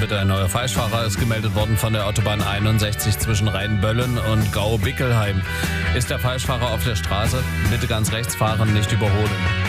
bitte. Ein neuer Falschfahrer ist gemeldet worden von der Autobahn 61 zwischen Rheinböllen und Gau-Bickelheim. Ist der Falschfahrer auf der Straße? Bitte ganz rechts fahren, nicht überholen.